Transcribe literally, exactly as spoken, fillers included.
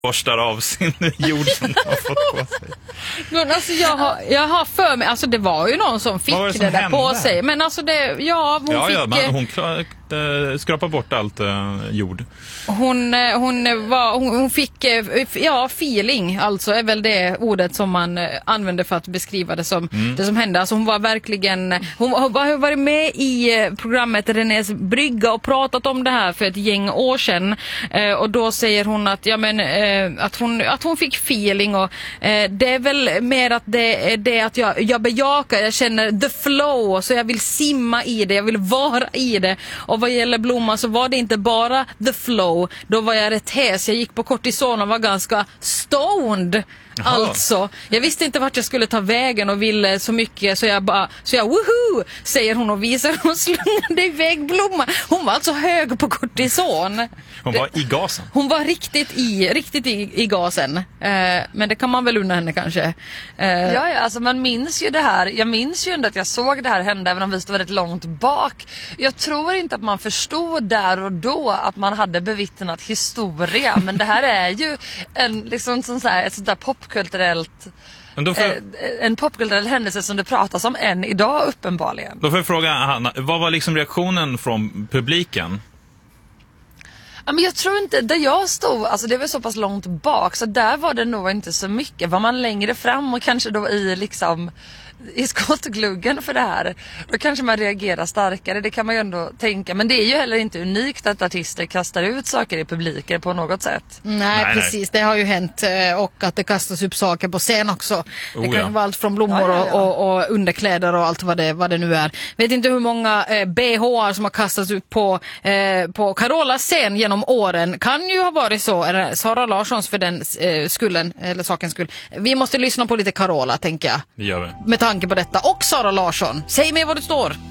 borstar av sin jord som de har fått på sig. Men alltså jag har, jag har för mig, alltså det var ju någon som fick det, det där hände? på sig. Men alltså det, ja, hon ja, fick... Ja, men hon klar, äh, skrapar bort allt äh, jord. Hon, hon, var, hon, hon fick, ja, feeling, alltså är väl det ordet som man använder för att beskriva det som, mm. det som hände. Alltså hon var verkligen, hon har varit med i programmet Renés brygga och pratat om det här för ett gäng år sedan. Eh, och då säger hon att, ja, men, eh, att, hon, att hon fick feeling och eh, det är väl mer att det är det att jag, jag bejakar, jag känner the flow, så jag vill simma i det, jag vill vara i det. Och vad gäller Blomman så var det inte bara the flow. Då var jag rätt hes. Jag gick på kortison och var ganska stoned. Jaha. Alltså, jag visste inte vart jag skulle ta vägen och ville så mycket så jag bara, så jag woohoo, säger hon och visar hon slungade iväg Blomman. Hon var alltså hög på kortison. Hon var i gasen. Hon var riktigt i, riktigt i, i gasen. Eh, men det kan man väl unna henne kanske. Eh. Ja, ja, alltså man minns ju det här. Jag minns ju ändå att jag såg det här hända även om vi stod väldigt långt bak. Jag tror inte att man förstod där och då att man hade bevittnat historia. Men det här är ju en, liksom, sån så här, ett sånt där popkulturellt... Får... en popkulturell händelse som det pratas om än idag uppenbarligen. Då får jag fråga Hanna, vad var liksom reaktionen från publiken? Ja, men jag tror inte, där jag stod, alltså det var så pass långt bak så där var det nog inte så mycket. Var man längre fram och kanske då i liksom i skottgluggen för det här, då kanske man reagerar starkare, det kan man ju ändå tänka. Men det är ju heller inte unikt att artister kastar ut saker i publiken på något sätt. Nej, nej precis, nej. Det har ju hänt, och att det kastas upp saker på scen också. Det oh, kan ja. vara allt från blommor ja, ja, ja. Och, och, och underkläder och allt vad det, vad det nu är. Vet inte hur många eh, B H-ar som har kastats upp på, eh, på Carolas scen genom åren. Kan ju ha varit så, eller Sara Larssons för den eh, skullen, eller sakens skull. Vi måste lyssna på lite Carola, tänker jag. Det gör vi. Med tanke på detta. Och Sara Larsson, säg mig vad du står.